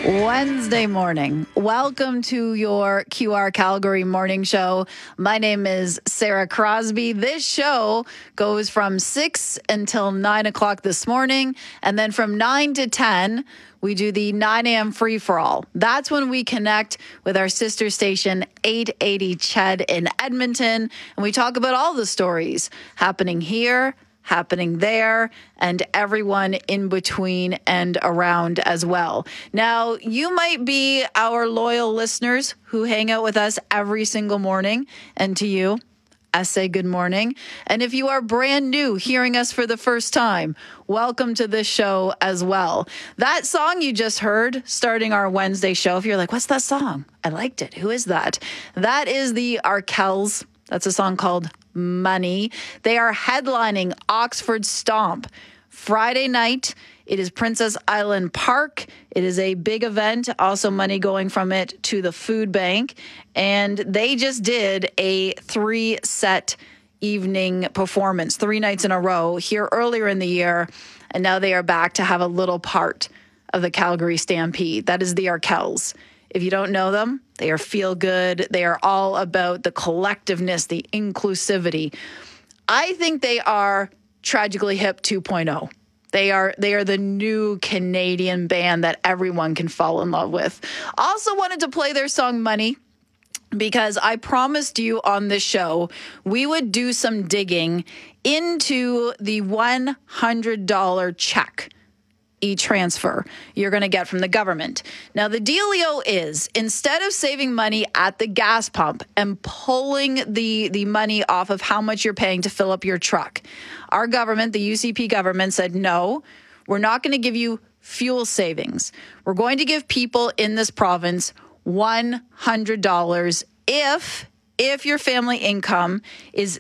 Wednesday morning. Welcome to your QR Calgary morning show. My name is Sarah Crosby. This show goes from 6 until 9 o'clock this morning. And then from 9 to 10, we do the 9 a.m. free-for-all. That's when we connect with our sister station, 880 CHED in Edmonton. And we talk about all the stories happening here, happening there, and everyone in between and around as well. Now, you might be our loyal listeners who hang out with us every single morning, and to you, I say good morning. And if you are brand new hearing us for the first time, welcome to this show as well. That song you just heard starting our Wednesday show, if you're like, what's that song? I liked it. Who is that? That is the Arkells. That's a song called Money. They are headlining Oxford Stomp Friday night. It is Princess Island Park. It is a big event. Also money going from it to the food bank. And they just did a 3-set evening performance, 3 nights in a row here earlier in the year. And now they are back to have a little part of the Calgary Stampede. That is the Arkells. If you don't know them, they are feel good. They are all about the collectiveness, the inclusivity. I think they are Tragically Hip 2.0. They are the new Canadian band that everyone can fall in love with. Also wanted to play their song Money because I promised you on this show we would do some digging into the $100 check e-transfer you're going to get from the government. Now, the dealio is instead of saving money at the gas pump and pulling the money off of how much you're paying to fill up your truck, our government, the UCP government, said, no, we're not going to give you fuel savings. We're going to give people in this province $100 if your family income is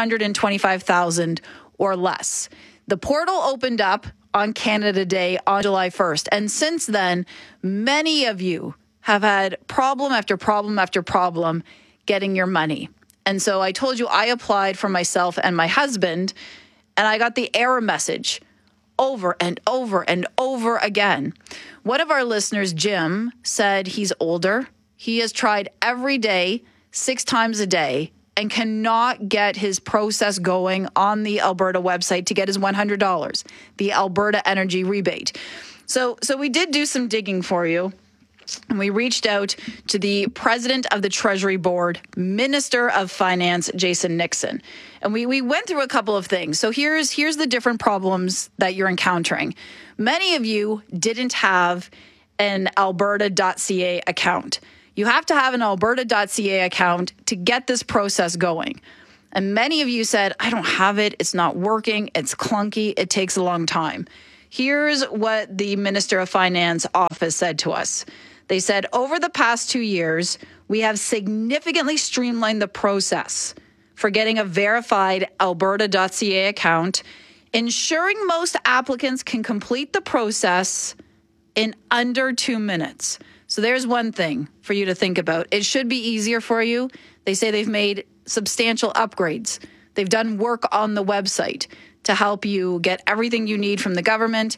$225,000 or less. The portal opened up on Canada Day on July 1st. And since then, many of you have had problem after problem after problem getting your money. And so I told you I applied for myself and my husband, and I got the error message over and over and over again. One of our listeners, Jim, said he's older. He has tried every day, 6 times a day, and cannot get his process going on the Alberta website to get his $100, the Alberta Energy Rebate. So we did do some digging for you, and we reached out to the President of the Treasury Board, Minister of Finance, Jason Nixon. And we went through a couple of things. So here's the different problems that you're encountering. Many of you didn't have an alberta.ca account. You have to have an alberta.ca account to get this process going. And many of you said, I don't have it. It's not working. It's clunky. It takes a long time. Here's what the Minister of Finance office said to us. They said, over the past 2 years, we have significantly streamlined the process for getting a verified alberta.ca account, ensuring most applicants can complete the process in under 2 minutes. So there's one thing for you to think about. It should be easier for you. They say they've made substantial upgrades. They've done work on the website to help you get everything you need from the government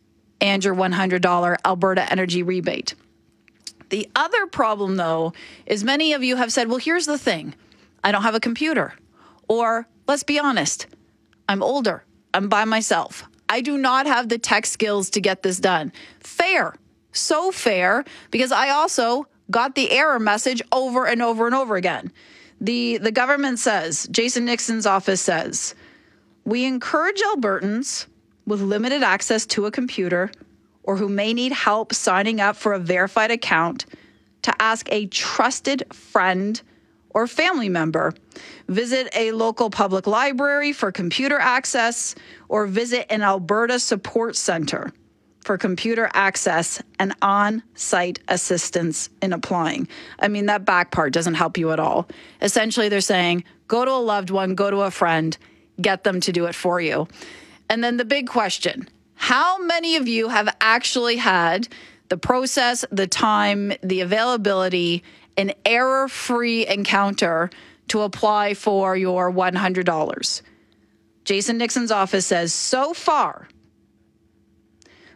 and your $100 Alberta Energy Rebate. The other problem, though, is many of you have said, well, here's the thing. I don't have a computer. Or, let's be honest, I'm older. I'm by myself. I do not have the tech skills to get this done. Fair. So fair, because I also got the error message over and over and over again. The government says, Jason Nixon's office says, we encourage Albertans with limited access to a computer or who may need help signing up for a verified account to ask a trusted friend or family member, visit a local public library for computer access, or visit an Alberta support center for computer access and on-site assistance in applying. I mean, that back part doesn't help you at all. Essentially, they're saying, go to a loved one, go to a friend, get them to do it for you. And then the big question, how many of you have actually had the process, the time, the availability, an error-free encounter to apply for your $100? Jason Nixon's office says, so far,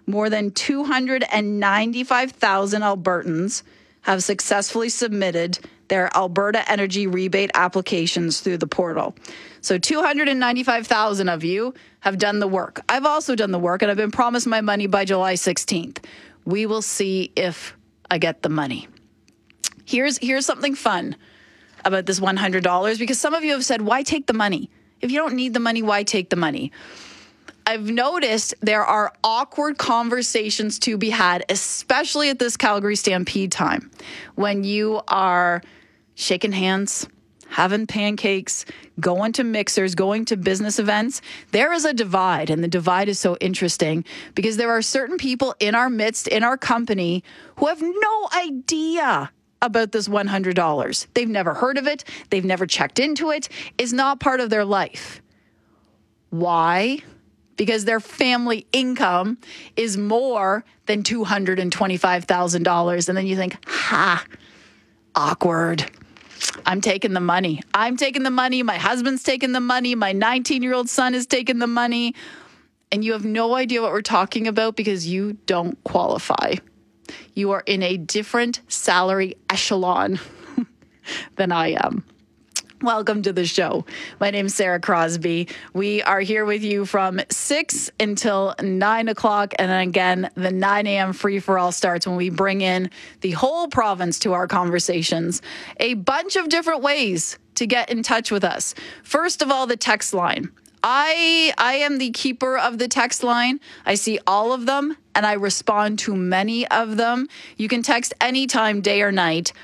more than 295,000 Albertans have successfully submitted their Alberta Energy Rebate applications through the portal. So 295,000 of you have done the work. I've also done the work, and I've been promised my money by July 16th. We will see if I get the money. Here's something fun about this $100, because some of you have said, why take the money? If you don't need the money, why take the money? I've noticed there are awkward conversations to be had, especially at this Calgary Stampede time, when you are shaking hands, having pancakes, going to mixers, going to business events. There is a divide, and the divide is so interesting because there are certain people in our midst, in our company, who have no idea about this $100. They've never heard of it. They've never checked into it. It's not part of their life. Why? Because their family income is more than $225,000. And then you think, awkward. I'm taking the money. I'm taking the money. My husband's taking the money. My 19-year-old son is taking the money. And you have no idea what we're talking about because you don't qualify. You are in a different salary echelon than I am. Welcome to the show. My name is Sarah Crosby. We are here with you from 6 until 9 o'clock. And then again, the 9 a.m. free-for-all starts when we bring in the whole province to our conversations. A bunch of different ways to get in touch with us. First of all, the text line. I am the keeper of the text line. I see all of them, and I respond to many of them. You can text anytime, day or night,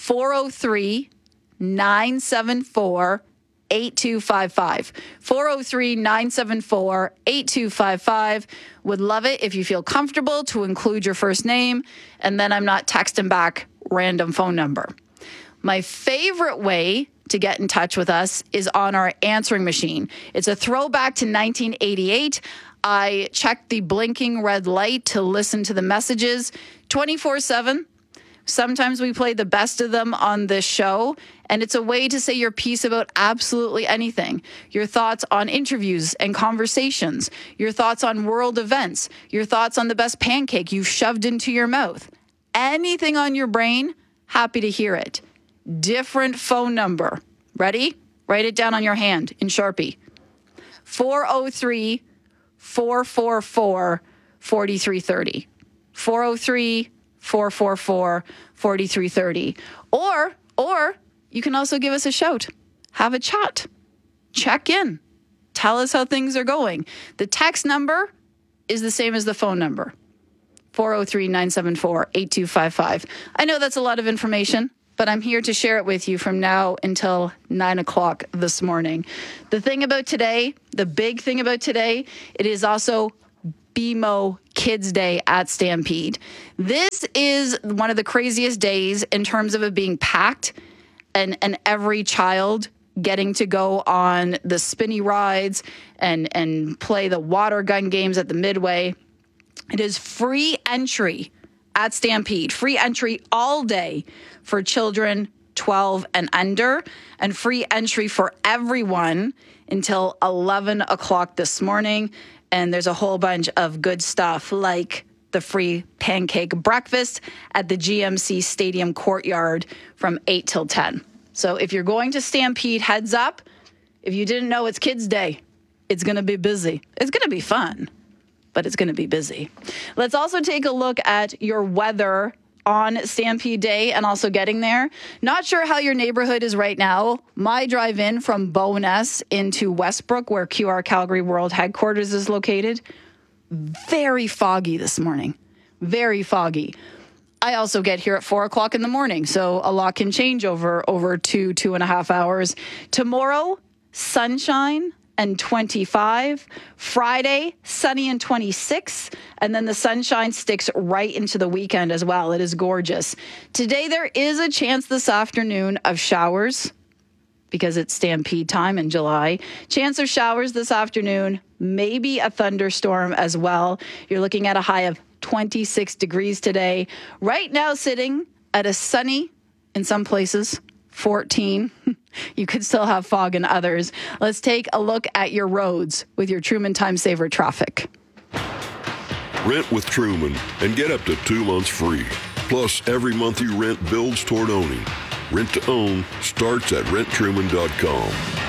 403-974-8255. 403-974-8255. Would love it if you feel comfortable to include your first name, and then I'm not texting back random phone number. My favorite way to get in touch with us is on our answering machine. It's a throwback to 1988. I check the blinking red light to listen to the messages 24/7. Sometimes we play the best of them on this show, and it's a way to say your piece about absolutely anything. Your thoughts on interviews and conversations, your thoughts on world events, your thoughts on the best pancake you've shoved into your mouth. Anything on your brain, happy to hear it. Different phone number. Ready? Write it down on your hand in Sharpie. 403-444-4330. 403-444-4330. Or you can also give us a shout. Have a chat. Check in. Tell us how things are going. The text number is the same as the phone number. 403-974-8255. I know that's a lot of information, but I'm here to share it with you from now until 9 o'clock this morning. The thing about today, the big thing about today, it is also BMO Kids Day at Stampede. This is one of the craziest days in terms of it being packed and every child getting to go on the spinny rides and play the water gun games at the Midway. It is free entry at Stampede, free entry all day for children 12 and under, and free entry for everyone until 11 o'clock this morning. And there's a whole bunch of good stuff like the free pancake breakfast at the GMC Stadium courtyard from 8 till 10. So if you're going to Stampede, heads up. If you didn't know, it's Kids Day. It's going to be busy. It's going to be fun, but it's going to be busy. Let's also take a look at your weather on Stampede Day and also getting there. Not sure how your neighborhood is right now. My drive in from Bowness into Westbrook, where QR Calgary World Headquarters is located, very foggy this morning. Very foggy. I also get here at 4 o'clock in the morning, so a lot can change over 2.5 hours. Tomorrow, sunshine and 25. Friday, sunny and 26. And then the sunshine sticks right into the weekend as well. It is gorgeous. Today, there is a chance this afternoon of showers because it's Stampede time in July. Chance of showers this afternoon, maybe a thunderstorm as well. You're looking at a high of 26 degrees today. Right now, sitting at a sunny, in some places, 14. You could still have fog in others. Let's take a look at your roads with your Truman Time Saver traffic. Rent with Truman and get up to 2 months free. Plus, every month you rent builds toward owning. Rent to own starts at renttruman.com.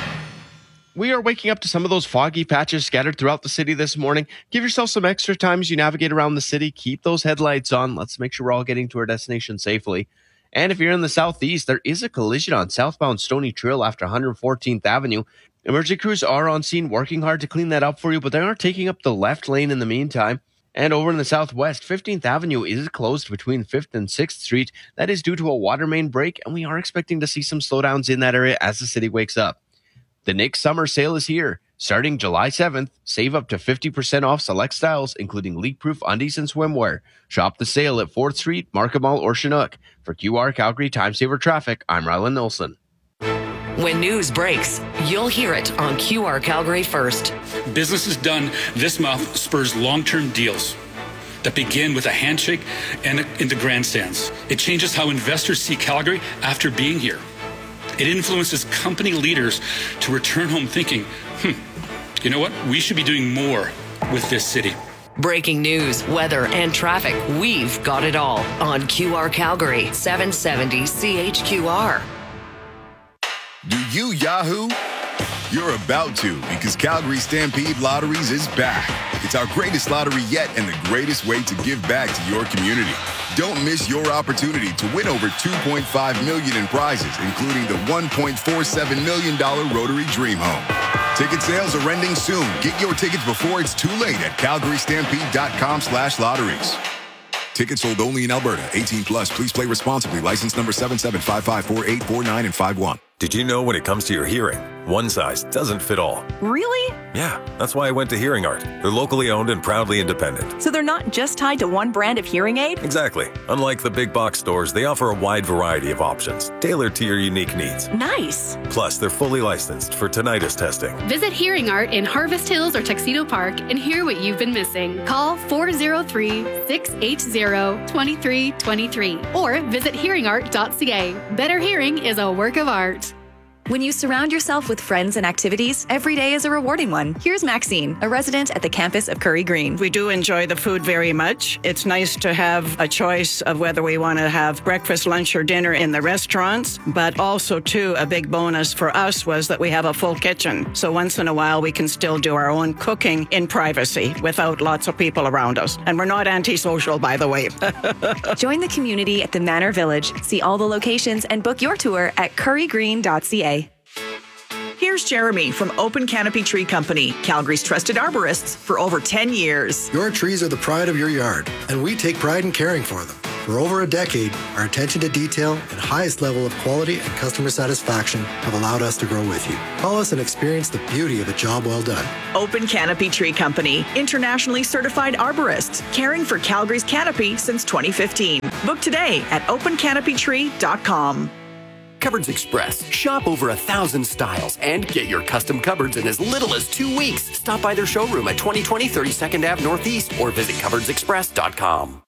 We are waking up to some of those foggy patches scattered throughout the city this morning. Give yourself some extra time as you navigate around the city. Keep those headlights on. Let's make sure we're all getting to our destination safely. And if you're in the southeast, there is a collision on southbound Stony Trail after 114th Avenue. Emergency crews are on scene working hard to clean that up for you, but they are taking up the left lane in the meantime. And over in the southwest, 15th Avenue is closed between 5th and 6th Street. That is due to a water main break, and we are expecting to see some slowdowns in that area as the city wakes up. The Nick Summer Sale is here. Starting July 7th, save up to 50% off select styles, including leak-proof undies and swimwear. Shop the sale at 4th Street, Markham Mall, or Chinook. For QR Calgary Time Saver Traffic, I'm Rylan Nilsson. When news breaks, you'll hear it on QR Calgary first. Businesses done this month spurs long-term deals that begin with a handshake and into grandstands. It changes how investors see Calgary after being here. It influences company leaders to return home thinking, you know what? We should be doing more with this city. Breaking news, weather, and traffic. We've got it all on QR Calgary, 770 CHQR. Do you Yahoo? You're about to, because Calgary Stampede Lotteries is back. It's our greatest lottery yet and the greatest way to give back to your community. Don't miss your opportunity to win over $2.5 million in prizes, including the $1.47 million Rotary Dream Home. Ticket sales are ending soon. Get your tickets before it's too late at calgarystampede.com/lotteries. Tickets sold only in Alberta. 18 plus. Please play responsibly. License number 77554849 and 51. Did you know when it comes to your hearing, one size doesn't fit all? Really? Yeah, that's why I went to Hearing Art. They're locally owned and proudly independent. So they're not just tied to one brand of hearing aid? Exactly. Unlike the big box stores, they offer a wide variety of options, tailored to your unique needs. Nice. Plus, they're fully licensed for tinnitus testing. Visit Hearing Art in Harvest Hills or Tuxedo Park and hear what you've been missing. Call 403-680-2323 or visit hearingart.ca. Better hearing is a work of art. When you surround yourself with friends and activities, every day is a rewarding one. Here's Maxine, a resident at the campus of Curry Green. We do enjoy the food very much. It's nice to have a choice of whether we want to have breakfast, lunch, or dinner in the restaurants, but also, too, a big bonus for us was that we have a full kitchen. So once in a while, we can still do our own cooking in privacy without lots of people around us. And we're not antisocial, by the way. Join the community at the Manor Village. See all the locations and book your tour at currygreen.ca. Here's Jeremy from Open Canopy Tree Company, Calgary's trusted arborists for over 10 years. Your trees are the pride of your yard, and we take pride in caring for them. For over a decade, our attention to detail and highest level of quality and customer satisfaction have allowed us to grow with you. Call us and experience the beauty of a job well done. Open Canopy Tree Company, internationally certified arborists, caring for Calgary's canopy since 2015. Book today at opencanopytree.com. Cupboards Express. Shop over 1,000 styles and get your custom cupboards in as little as 2 weeks. Stop by their showroom at 2020 32nd Ave Northeast or visit cupboardsexpress.com.